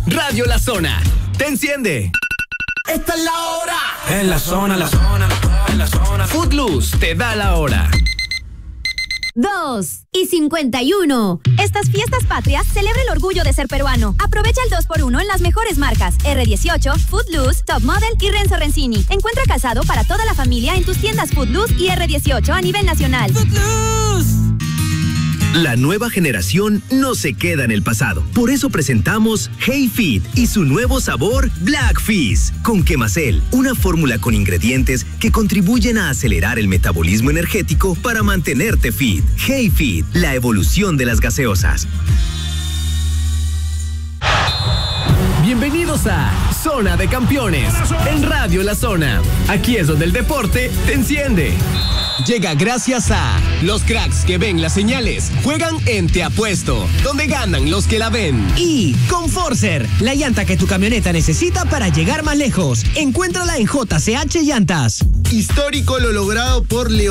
Radio La Zona. Te enciende. Esta es la hora. En la zona, en la zona. Footloose te da la hora. 2:51. Estas fiestas patrias celebra el orgullo de ser peruano. Aprovecha el 2x1 en las mejores marcas: R18, Footloose, Top Model y Renzo Rencini. Encuentra calzado para toda la familia en tus tiendas Footloose y R18 a nivel nacional. Footloose. La nueva generación no se queda en el pasado. Por eso presentamos Hey Fit y su nuevo sabor Black Fizz con Quemacel, una fórmula con ingredientes que contribuyen a acelerar el metabolismo energético para mantenerte fit. Hey Fit, la evolución de las gaseosas. Bienvenidos a Zona de Campeones en Radio La Zona. Aquí es donde el deporte te enciende. Llega gracias a los cracks que ven las señales, juegan en Te Apuesto, donde ganan los que la ven. Y Conforcer, la llanta que tu camioneta necesita para llegar más lejos. Encuéntrala en JCH Llantas. Histórico lo logrado por León.